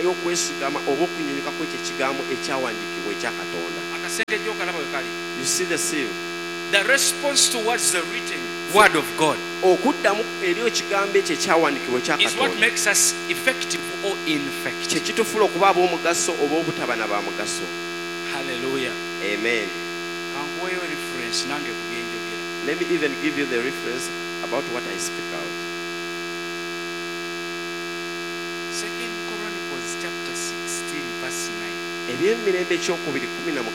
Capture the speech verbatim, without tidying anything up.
y'okwesigama oba okunyunyuka kw'ekyo ekigambo ekyawandiikibwa ekya Katonda. Akasenge gy'okalaba we kali. You see the seal? The response towards the written word of God okuddamu eri ekigambo ekyo ekyawandiikibwa ekya is what Katonda makes us effective or ineffective. kye kitufuula okuba ab'omugaso oba obutaba na ba mugaso. Hallelujah. Amen. Kankuweyo reference nange ku byenjogera. Let me even give you the reference about what I speak out. Second Chronicles chapter sixteen verse nine. Eby'emirembe ekyokubiri kumi na